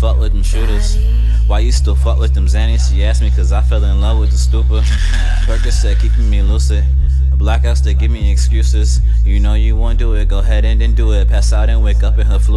fuck with them shooters? Why you still fuck with them Xannies? She asked me cause I fell in love with the stupor. Percocet keeping me lucid. Blackouts that give me excuses. You know you won't do it, go ahead and then do it. Pass out and wake up in her flu.